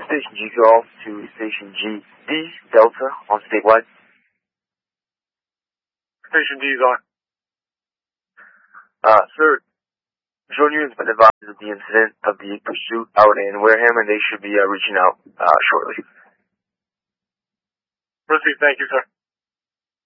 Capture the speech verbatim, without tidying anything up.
Station G call to Station G D Delta on statewide. Station D is on. Uh, sir, Patrol units been advised of the incident of the pursuit out in Wareham, and they should be uh, reaching out uh, shortly. Proceed. Thank you, sir.